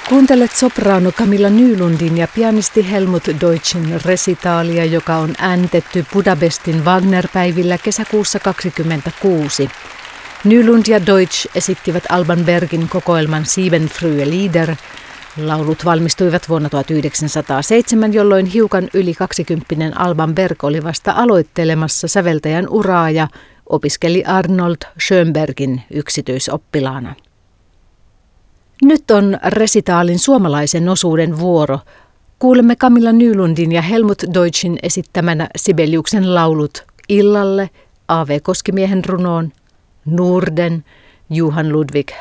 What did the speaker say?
Kuuntelet sopraano Camilla Nylundin ja pianisti Helmut Deutschin resitaalia, joka on äänitetty Budapestin Wagner-päivillä kesäkuussa 1926. Nylund ja Deutsch esittivät Alban Bergin kokoelman Sieben frühe Lieder. Laulut valmistuivat vuonna 1907, jolloin hiukan yli 20-vuotias Alban Berg oli vasta aloittelemassa säveltäjän uraa ja opiskeli Arnold Schönbergin yksityisoppilaana. Nyt on resitaalin suomalaisen osuuden vuoro. Kuulemme Camilla Nylundin ja Helmut Deutschin esittämänä Sibeliuksen laulut Illalle, A.V. Koskimiehen runoon, Norden, Johann Ludwig